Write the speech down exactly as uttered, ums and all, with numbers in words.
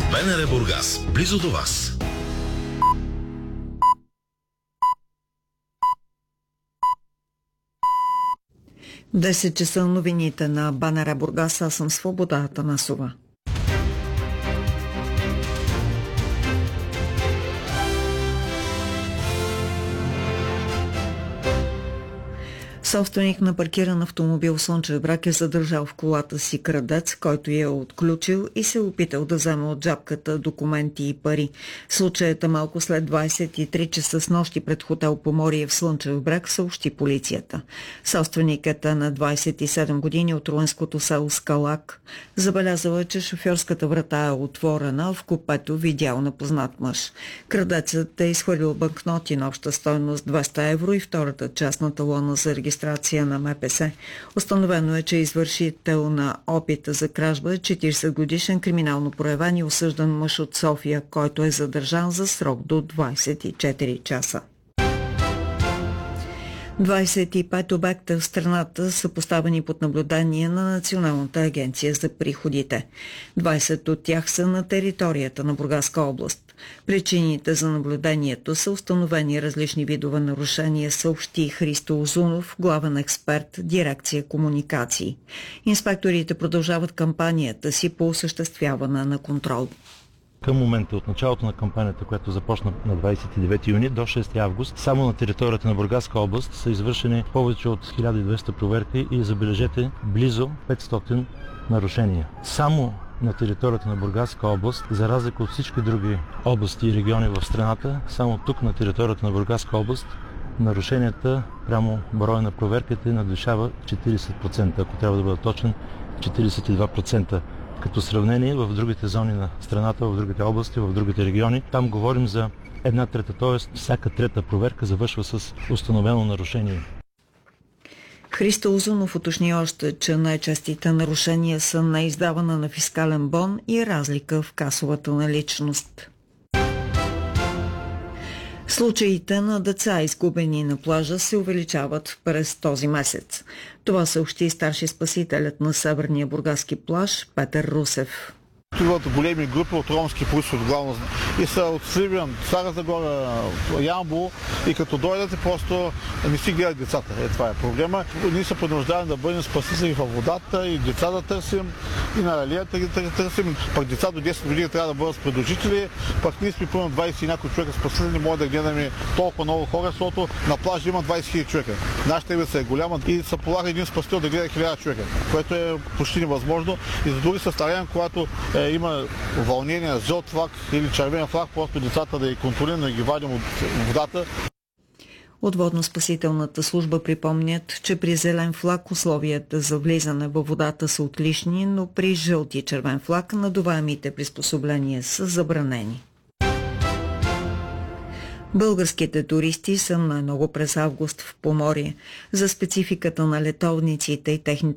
БНР Бургас, близо до вас. десет часа новините на БНР Бургас, аз съм Свобода Атанасова. Собственик на паркиран автомобил в Слънчев бряг е задържал в колата си крадец, който я е отключил и се е опитал да вземе от джапката документи и пари. Случаят е малко след двадесет и три часа с нощи пред хотел Поморие в Слънчев бряг, съобщи полицията. Собственикът е на двадесет и седем години от руенското село Скалак. Забелязала, че шофьорската врата е отворена, в купето видял непознат мъж. Крадецът е изхвърлил банкноти на обща стойност двеста евро и втората част на талона за регистрация на МПС. Установено е, че извършител на опита за кражба е четиридесет годишен криминално проявен и осъждан мъж от София, който е задържан за срок до двадесет и четири часа. двадесет и пет обекта в страната са поставени под наблюдение на Националната агенция за приходите. двадесет от тях са на територията на Бургаска област. Причините за наблюдението са установени различни видове нарушения, съобщи Христо Озунов, главен експерт, дирекция комуникации. Инспекторите продължават кампанията си по осъществяване на контрол. Към момента, от началото на кампанията, която започна на двадесет и девети юни до шести август, само на територията на Бургаска област са извършени повече от хиляда и двеста проверки и, забележете, близо петстотин нарушения. Само на територията на Бургаска област, за разлика от всички други области и региони в страната, само тук на територията на Бургаска област нарушенията прямо броя на проверките надвишава четиридесет процента, ако трябва да бъда точен, четиридесет и два процента. Като сравнение в другите зони на страната, в другите области, в другите региони, там говорим за една трета, т.е. всяка трета проверка завършва с установено нарушение. Христо Озунов уточни още, че най-честите нарушения са неиздаване на фискален бон и разлика в касовата наличност. Случаите на деца, изгубени на плажа, се увеличават през този месец. Това съобщи старши спасителят на Северния бургаски плаж Петър Русев. Идват големи групи от ромски произход главно и са от Сливен, Стара Загора, Ямбол и като дойдете просто не си гледат децата. Е, това е проблема. Ние се принуждаваме да бъдем спасители във водата и деца да търсим и на алията ги да търсим. Пък деца до десет години трябва да бъдат с придружители, пък ние сме пълно двадесет и някои човека спасители, не може да гледаме толкова много хора, защото на плажа има двадесет хиляди човека. Нашата ивица е голяма и се полага един спасител да гледа хиляда човека, което е почти невъзможно и за други съставяем, когато е, има вълнение, жълт флаг или червен флаг, просто децата да ги контролираме, да ги вадим от водата. От водно-спасителната служба припомнят, че при зелен флаг условията за влизане във водата са отлични, но при жълт и червен флаг надуваемите приспособления са забранени. Българските туристи са най-много през август в Поморие. За спецификата на летовниците и техните